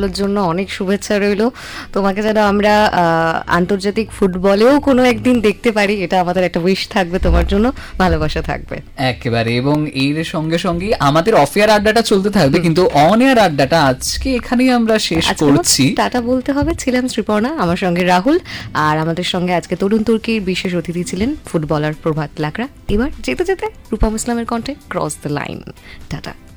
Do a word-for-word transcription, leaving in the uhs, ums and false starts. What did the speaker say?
সাফল্যের জন্য অনেক শুভেচ্ছা রইল। তোমাকে যেন আমরা আন্তর্জাতিক ফুটবলেও কোনো একদিন দেখতে পারি, এটা আমাদের একটা উইশ থাকবে, তোমার জন্য ভালোবাসা থাকবে একেবারে। এবং এর সঙ্গে সঙ্গে আমাদের অফ এয়ার আড্ডাটা চলতে থাকবে, কিন্তু অন এয়ার আড্ডাটা আজকে এখানেই আমরা শেষ করছি। টাটা বলতে হবে। ছিলাম শ্রীপর্ণা, আমার সঙ্গে রাহুল, আর আমাদের সঙ্গে আজকে তরুণ তুর্কির বিশেষ অতিথি ছিলেন ফুটবলার প্রভাত লাকড়া। এবার যেতে যেতে রূপম ইসলামের কণ্ঠে ক্রস দ্য লাইন। টাটা।